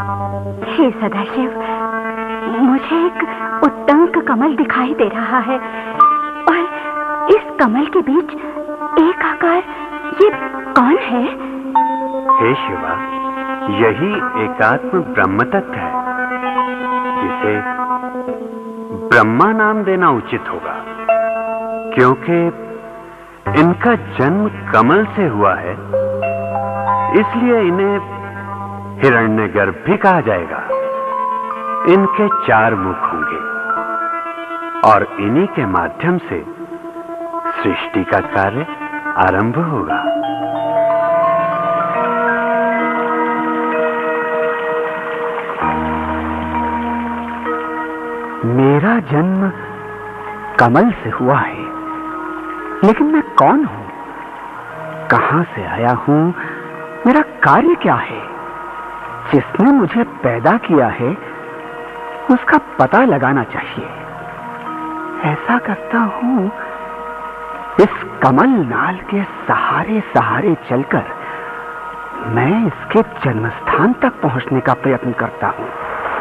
हे सदाशिव, मुझे एक उत्तंक कमल दिखाई दे रहा है और इस कमल के बीच एक आकार, ये कौन है? हे शिवा, यही एकात्म ब्रह्म तत्व है, जिसे ब्रह्मा नाम देना उचित होगा, क्योंकि इनका जन्म कमल से हुआ है, इसलिए इन्हें हिरण्यगर्भ भी कहा जाएगा। इनके 4 मुख होंगे और इन्हीं के माध्यम से सृष्टि का कार्य आरंभ होगा। मेरा जन्म कमल से हुआ है, लेकिन मैं कौन हूं? कहां से आया हूं? मेरा कार्य क्या है? जिसने मुझे पैदा किया है, उसका पता लगाना चाहिए। ऐसा करता हूं, इस कमल नाल के सहारे सहारे चलकर मैं इसके जन्म स्थान तक पहुंचने का प्रयत्न करता हूं।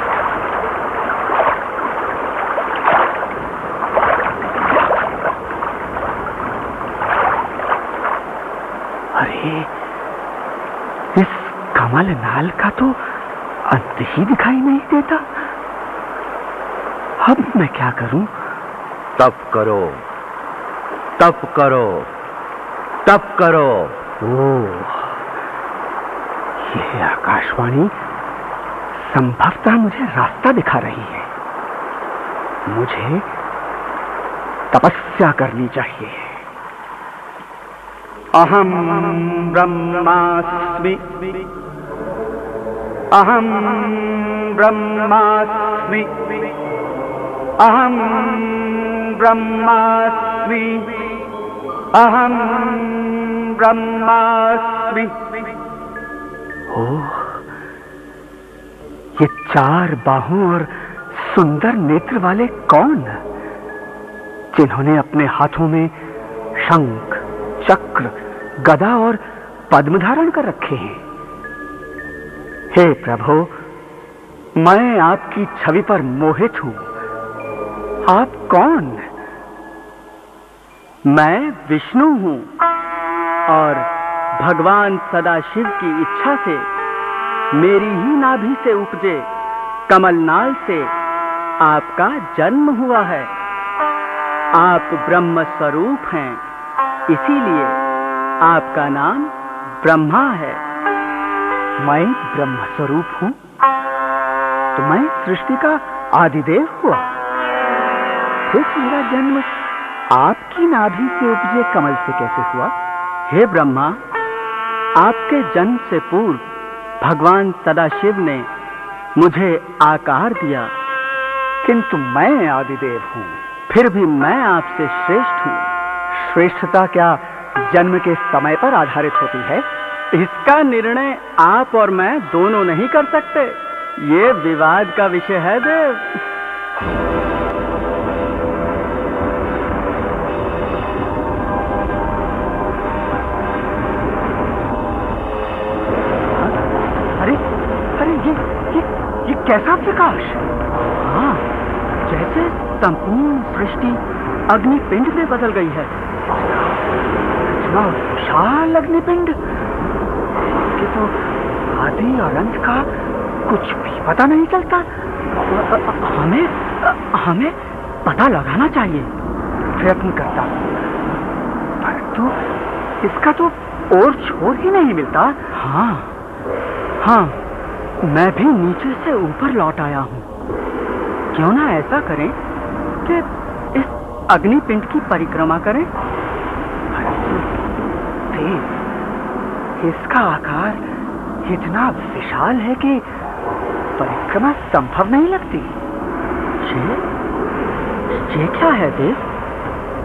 अरे, इस कमल नाल का तो अंत ही दिखाई नहीं देता। अब मैं क्या करूं? तप करो, तप करो, तप करो। ओह, यह आकाशवाणी संभवतः मुझे रास्ता दिखा रही है। मुझे तपस्या करनी चाहिए। अहम ब्रह्मास्मि, अहम ब्रह्मास्मि, अहम ब्रह्मास्मि, अहम ब्रह्मास्मि। ओह, ये 4 बाहों और सुंदर नेत्र वाले कौन, जिन्होंने अपने हाथों में शंख, चक्र, गदा और पद्म धारण कर रखे हैं? हे प्रभु, मैं आपकी छवि पर मोहित हूं। आप कौन? मैं विष्णु हूं और भगवान सदाशिव की इच्छा से मेरी ही नाभि से उपजे कमलनाल से आपका जन्म हुआ है। आप ब्रह्म स्वरूप हैं, इसीलिए आपका नाम ब्रह्मा है। मैं ब्रह्म स्वरूप हूं, तो मैं सृष्टि का आदिदेव हुआ। फिर मेरा जन्म आपकी नाभि से उपजे कमल से कैसे हुआ? हे ब्रह्मा, आपके जन्म से पूर्व भगवान सदाशिव ने मुझे आकार दिया, किंतु मैं आदिदेव हूं। फिर भी मैं आपसे श्रेष्ठ हूं। श्रेष्ठता क्या जन्म के समय पर आधारित होती है? इसका निर्णय आप और मैं दोनों नहीं कर सकते। ये विवाद का विषय है देव। अरे अरे, ये कैसा प्रकाश? हाँ, जैसे संपूर्ण सृष्टि अग्निपिंड में बदल गई है। इतना विशाल अग्निपिंड कि तो आदि और अंत का कुछ भी पता नहीं चलता। हमें पता लगाना चाहिए। प्रयत्न करता हूं, परंतु इसका तो और छोर ही नहीं मिलता। हाँ, मैं भी नीचे से ऊपर लौट आया हूं। क्यों ना ऐसा करें कि इस अग्निपिंड की परिक्रमा करें। इसका आकार इतना विशाल है कि परिक्रमा संभव नहीं लगती। ये क्या है देव?